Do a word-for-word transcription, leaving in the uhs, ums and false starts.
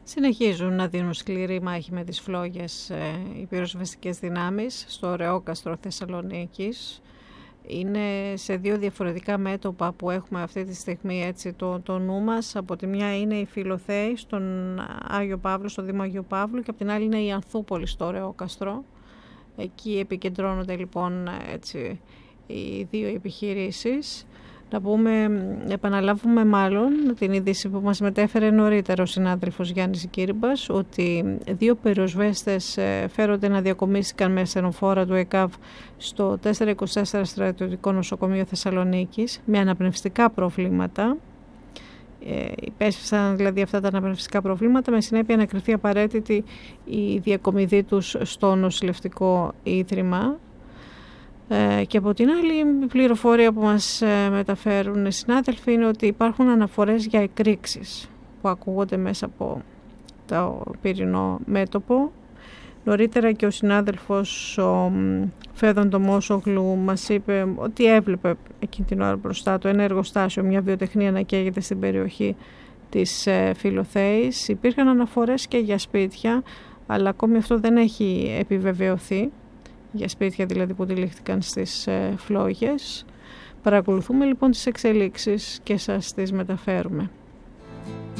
Συνεχίζουν να δίνουν σκληρή μάχη με τις φλόγες ε, οι πυροσβεστικές δυνάμεις στο Ρεόκαστρο Θεσσαλονίκης. Είναι σε δύο διαφορετικά μέτωπα που έχουμε αυτή τη στιγμή έτσι, το, το νου μας. Από τη μια είναι η Φιλοθέη στον Άγιο Παύλο, στο Δήμο Αγίου Παύλου, και από την άλλη είναι η Ανθούπολη στο Ρεόκαστρο. Εκεί επικεντρώνονται λοιπόν έτσι, οι δύο επιχειρήσεις. Να πούμε, επαναλάβουμε μάλλον την είδηση που μας μετέφερε νωρίτερα ο συνάδελφος Γιάννης Κύριμπας, ότι δύο πυροσβέστες φέρονται να διακομίστηκαν με ασθενοφόρα του ΕΚΑΒ στο τετρακόσια είκοσι τέσσερα Στρατιωτικό Νοσοκομείο Θεσσαλονίκης με αναπνευστικά προβλήματα. Ε, υπέσπισαν δηλαδή αυτά τα αναπνευστικά προβλήματα, με συνέπεια να κριθεί απαραίτητη η διακομιδή τους στο νοσηλευτικό ίδρυμα. Ε, και από την άλλη, η πληροφορία που μας ε, μεταφέρουν οι συνάδελφοι είναι ότι υπάρχουν αναφορές για εκρήξεις που ακούγονται μέσα από το πυρηνό μέτωπο. Νωρίτερα και ο συνάδελφος ο Φέδων Τομόσογλου μας είπε ότι έβλεπε εκείνη την ώρα μπροστά του ένα εργοστάσιο, μια βιοτεχνία να καίγεται στην περιοχή της ε, Φιλοθέης. Υπήρχαν αναφορές και για σπίτια, αλλά ακόμη αυτό δεν έχει επιβεβαιωθεί. Για σπίτια δηλαδή που τυλίχθηκαν στις ε, φλόγες. Παρακολουθούμε λοιπόν τις εξελίξεις και σας τις μεταφέρουμε.